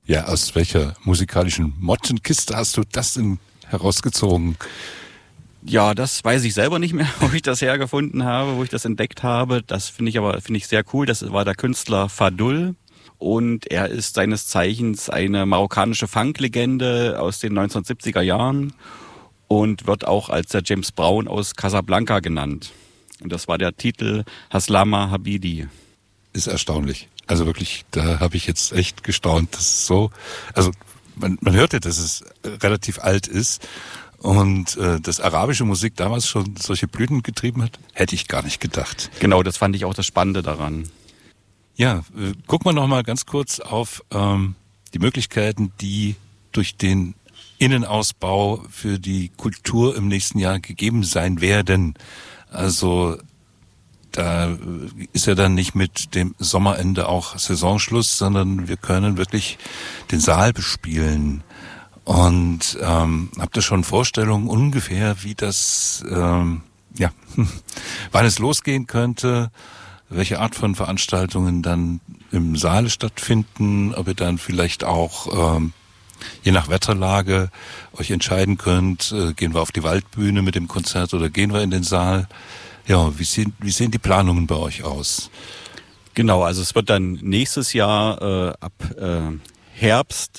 Ja, aus welcher musikalischen Mottenkiste hast du das denn herausgezogen? Ja, das weiß ich selber nicht mehr, wo ich das hergefunden habe, wo ich das entdeckt habe. Das finde ich sehr cool. Das war der Künstler Fadul. Und er ist seines Zeichens eine marokkanische Funklegende aus den 1970er Jahren und wird auch als der James Brown aus Casablanca genannt. Und das war der Titel Haslama Habidi. Ist erstaunlich. Also wirklich, da habe ich jetzt echt gestaunt, dass es so, also man hörte, dass es relativ alt ist und dass arabische Musik damals schon solche Blüten getrieben hat, hätte ich gar nicht gedacht. Genau, das fand ich auch das Spannende daran. Ja, gucken wir noch mal ganz kurz auf die Möglichkeiten, die durch den Innenausbau für die Kultur im nächsten Jahr gegeben sein werden. Also da ist ja dann nicht mit dem Sommerende auch Saisonschluss, sondern wir können wirklich den Saal bespielen. Und habt ihr schon Vorstellungen ungefähr, wie das, wann es losgehen könnte, welche Art von Veranstaltungen dann im Saal stattfinden, ob ihr dann vielleicht auch je nach Wetterlage euch entscheiden könnt, gehen wir auf die Waldbühne mit dem Konzert oder gehen wir in den Saal? Ja, wie sehen die Planungen bei euch aus? Genau, also es wird dann nächstes Jahr ab Herbst,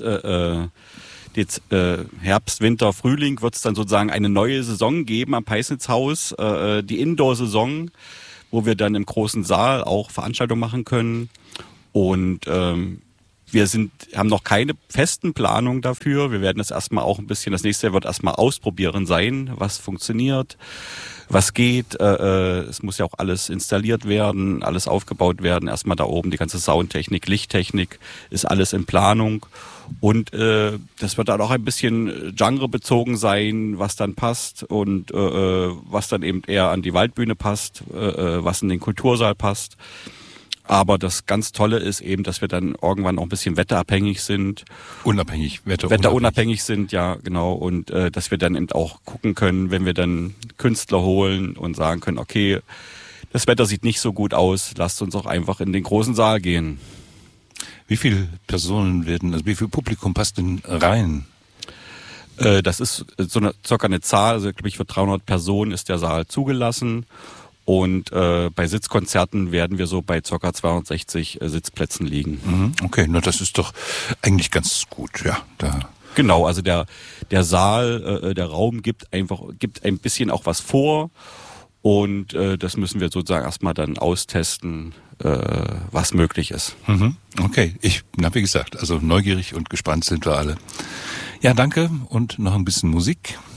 Winter, Frühling wird es dann sozusagen eine neue Saison geben am Peisnitzhaus, die Indoor-Saison, wo wir dann im großen Saal auch Veranstaltungen machen können. Und wir haben noch keine festen Planungen dafür. Wir werden das nächste Jahr wird erstmal ausprobieren sein, was funktioniert, was geht. Es muss ja auch alles installiert werden, alles aufgebaut werden. Erstmal da oben die ganze Soundtechnik, Lichttechnik ist alles in Planung. Und das wird dann auch ein bisschen genrebezogen sein, was dann passt und was dann eben eher an die Waldbühne passt, was in den Kultursaal passt. Aber das ganz Tolle ist eben, dass wir dann irgendwann auch ein bisschen wetterabhängig sind. Wetterunabhängig sind, ja, genau. Und dass wir dann eben auch gucken können, wenn wir dann Künstler holen und sagen können, okay, das Wetter sieht nicht so gut aus, lasst uns auch einfach in den großen Saal gehen. Wie viele Personen wie viel Publikum passt denn rein? Das ist so circa eine Zahl, also glaube ich für 300 Personen ist der Saal zugelassen. Und bei Sitzkonzerten werden wir so bei ca. 260 Sitzplätzen liegen. Okay, na das ist doch eigentlich ganz gut, ja. Genau, also der Saal, der Raum gibt ein bisschen auch was vor und das müssen wir sozusagen erstmal dann austesten, was möglich ist. Okay, wie gesagt, also neugierig und gespannt sind wir alle. Ja, danke und noch ein bisschen Musik.